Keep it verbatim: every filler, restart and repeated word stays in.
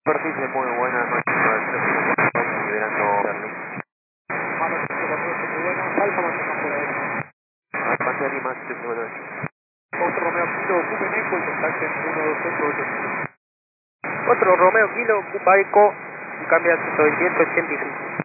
Superficie muy buena, liberando Berlín. Vamos, superficie muy buena, Alfa mantenga por ahí. Alfa Lima, setecientos cincuenta y ocho. Otro Romeo Kilo, ocupen eco y contacten uno dos ocho ocho cinco. Otro Romeo Kilo, ocupa eco, cambia ciento veintiocho ochenta y cinco.